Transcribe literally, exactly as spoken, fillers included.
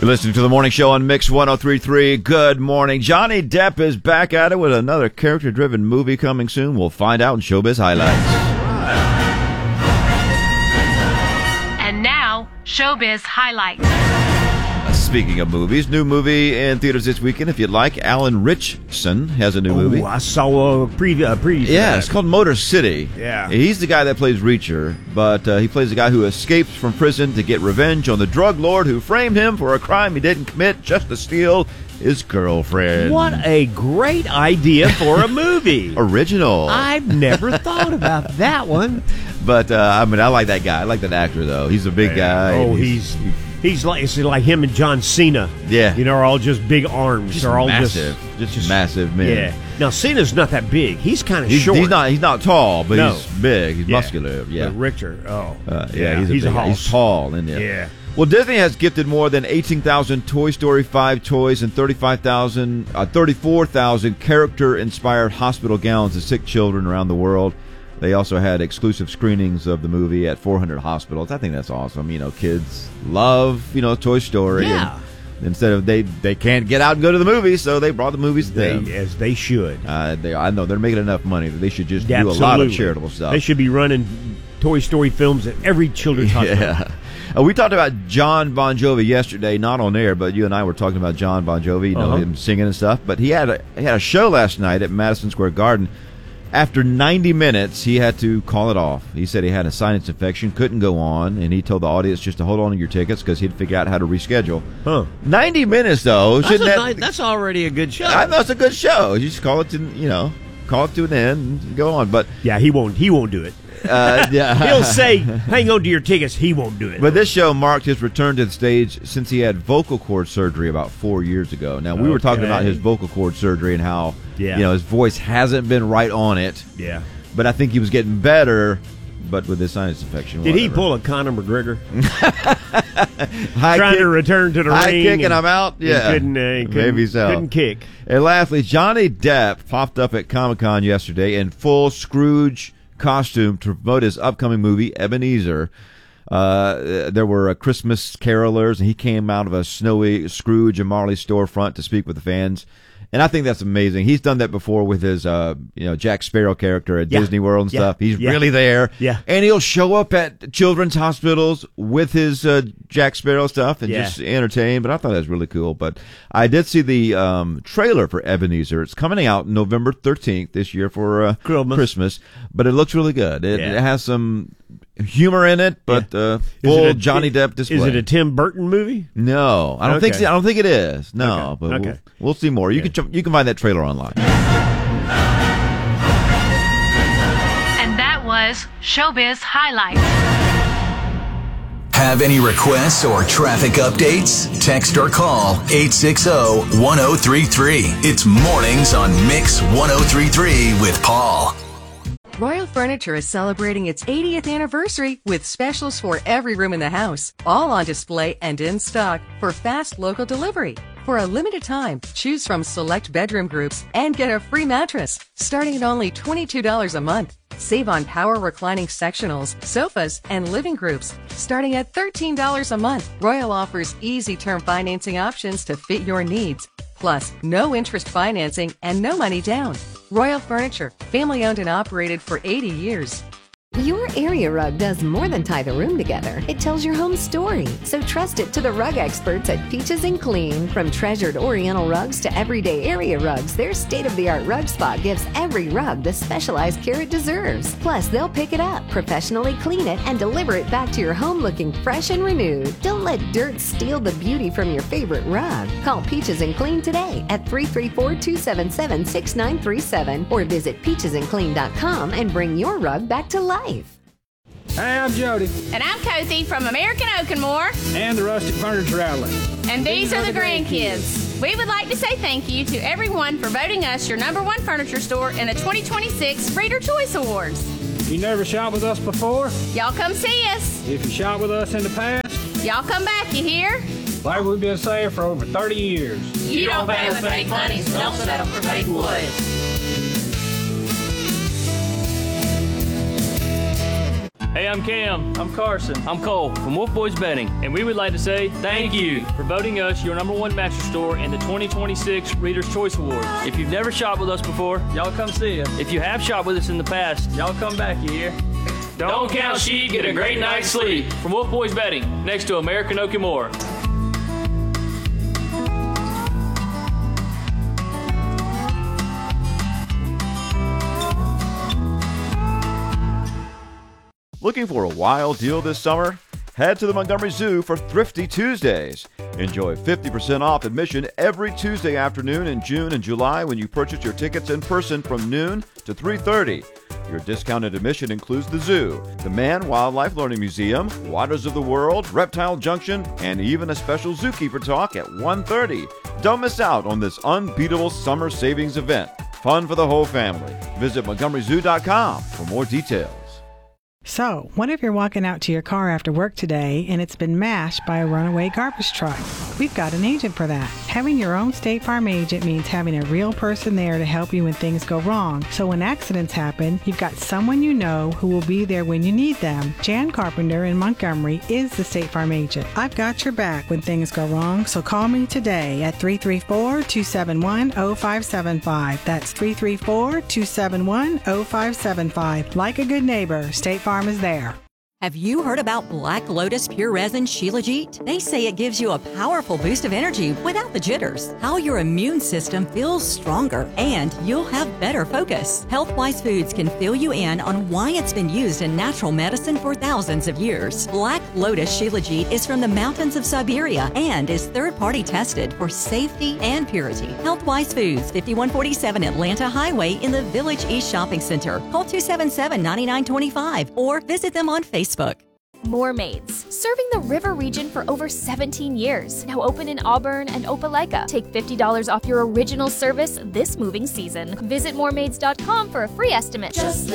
You're listening to the morning show on Mix one oh three point three. Good morning. Johnny Depp is back at it with another character-driven movie coming soon. We'll find out in Showbiz Highlights. And now, Showbiz Highlights. Speaking of movies, new movie in theaters this weekend. If you'd like, Alan Ritchson has a new movie. Oh, I saw a preview. A preview yeah, it's called Motor City. Yeah. He's the guy that plays Reacher, but uh, he plays the guy who escapes from prison to get revenge on the drug lord who framed him for a crime he didn't commit just to steal his girlfriend. What a great idea for a movie. Original. I've never thought about that one. But, uh, I mean, I like that guy. I like that actor, though. He's a big guy. Oh, he's... he's He's like it's like him and John Cena. Yeah, you know, are all just big arms. Just They're all massive, just, just, just massive men. Yeah. Now Cena's not that big. He's kind of he's, short. He's not. He's not tall, but no. he's big. He's yeah. muscular. Yeah. But Richter. Oh, uh, yeah, yeah. He's, he's a, a big, he's tall, isn't he? Yeah. Well, Disney has gifted more than eighteen thousand Toy Story five toys and thirty-five thousand, uh, thirty-four thousand character-inspired hospital gowns to sick children around the world. They also had exclusive screenings of the movie at four hundred hospitals. I think that's awesome. You know, kids love, you know, Toy Story. Yeah. And instead of they, they can't get out and go to the movies, so they brought the movies to they, them. As they should. Uh, they, I know they're making enough money that they should just Absolutely. do a lot of charitable stuff. They should be running Toy Story films at every children's hospital. Yeah. Uh, we talked about John Bon Jovi yesterday, not on air, but you and I were talking about John Bon Jovi, you know, uh-huh. him singing and stuff. But he had a, he had a show last night at Madison Square Garden. After ninety minutes, he had to call it off. He said he had a sinus infection, couldn't go on, and he told the audience just to hold on to your tickets because he'd figure out how to reschedule. Huh. ninety minutes, though. That's, a that, nice, that's already a good show. I know it's a good show. You just call it to, you know, call it to an end and go on. But yeah, he won't. He won't do it. Uh, yeah. He'll say, hang on to your tickets. He won't do it. But this show marked his return to the stage since he had vocal cord surgery about four years ago. Now, we okay. were talking about his vocal cord surgery and how, yeah. you know, his voice hasn't been right on it. Yeah. But I think he was getting better, but with his sinus infection. Did whatever. he pull a Conor McGregor? high Trying kick, to return to the high ring. High kicking him out? Yeah. Couldn't, uh, couldn't, Maybe so. Couldn't kick. And lastly, Johnny Depp popped up at Comic-Con yesterday in full Scrooge costume to promote his upcoming movie, Ebenezer. Uh, there were uh, Christmas carolers, and he came out of a snowy Scrooge and Marley storefront to speak with the fans. And I think that's amazing. He's done that before with his, uh, you know, Jack Sparrow character at yeah. Disney World and yeah. stuff. He's yeah. really there. Yeah. And he'll show up at children's hospitals with his uh, Jack Sparrow stuff and yeah. just entertain. But I thought that was really cool. But I did see the um, trailer for Ebenezer. It's coming out November thirteenth this year for uh, Christmas. Christmas. But it looks really good. It, yeah. it has some humor in it, but yeah. uh, full a, Johnny Depp display. Is it a Tim Burton movie? No, I don't okay. think so. I don't think it is. No, okay. but okay. We'll, we'll see more. You yeah. can you can find that trailer online. And that was Showbiz Highlights. Have any requests or traffic updates? Text or call eight six zero, one zero three three. It's mornings on Mix one oh three point three with Paul. Royal Furniture is celebrating its eightieth anniversary with specials for every room in the house, all on display and in stock for fast local delivery. For a limited time, choose from select bedroom groups and get a free mattress, starting at only twenty-two dollars a month. Save on power reclining sectionals, sofas, and living groups, starting at thirteen dollars a month. Royal offers easy term financing options to fit your needs. Plus, no interest financing and no money down. Royal Furniture, family owned and operated for eighty years. Your area rug does more than tie the room together. It tells your home story. So trust it to the rug experts at Peaches and Clean. From treasured Oriental rugs to everyday area rugs, their state-of-the-art rug spot gives every rug the specialized care it deserves. Plus, they'll pick it up, professionally clean it, and deliver it back to your home looking fresh and renewed. Don't let dirt steal the beauty from your favorite rug. Call Peaches and Clean today at three three four, two seven seven, six nine three seven or visit peaches and clean dot com and bring your rug back to life. Hey, I'm Jody. And I'm Cozy from American Oak and More. And the Rustic Furniture Outlet. And these, these are, are the grandkids. grandkids. We would like to say thank you to everyone for voting us your number one furniture store in the twenty twenty-six Reader Choice Awards. You never shopped with us before? Y'all come see us. If you shopped with us in the past? Y'all come back, you hear? Like we've been saying for over thirty years. You, you don't pay with fake money, so don't settle for fake wood. Hey, I'm Cam. I'm Carson. I'm Cole from Wolf Boys Betting. And we would like to say thank you for voting us your number one mattress store in the twenty twenty-six Reader's Choice Awards. If you've never shopped with us before, y'all come see us. If you have shopped with us in the past, y'all come back here. Don't count sheep, get a great night's sleep. From Wolf Boys Betting, next to American Oak and More. Looking for a wild deal this summer? Head to the Montgomery Zoo for Thrifty Tuesdays. Enjoy fifty percent off admission every Tuesday afternoon in June and July when you purchase your tickets in person from noon to three thirty. Your discounted admission includes the zoo, the Man Wildlife Learning Museum, Waters of the World, Reptile Junction, and even a special zookeeper talk at one thirty. Don't miss out on this unbeatable summer savings event. Fun for the whole family. Visit Montgomery Zoo dot com for more details. So, what if you're walking out to your car after work today and it's been mashed by a runaway garbage truck? We've got an agent for that. Having your own State Farm agent means having a real person there to help you when things go wrong. So when accidents happen, you've got someone you know who will be there when you need them. Jan Carpenter in Montgomery is the State Farm agent. I've got your back when things go wrong, so call me today at three three four, two seven one, zero five seven five. That's three three four, two seven one, zero five seven five. Like a good neighbor, State Farm is there. Have you heard about Black Lotus Pure Resin Shilajit? They say it gives you a powerful boost of energy without the jitters. How your immune system feels stronger and you'll have better focus. Healthwise Foods can fill you in on why it's been used in natural medicine for thousands of years. Black Lotus Shilajit is from the mountains of Siberia and is third-party tested for safety and purity. Healthwise Foods, fifty-one forty-seven Atlanta Highway in the Village East Shopping Center. Call two seven seven, nine nine two five or visit them on Facebook. Moormaids, serving the river region for over seventeen years. Now open in Auburn and Opelika. Take fifty dollars off your original service this moving season. Visit moormaids dot com for a free estimate. Just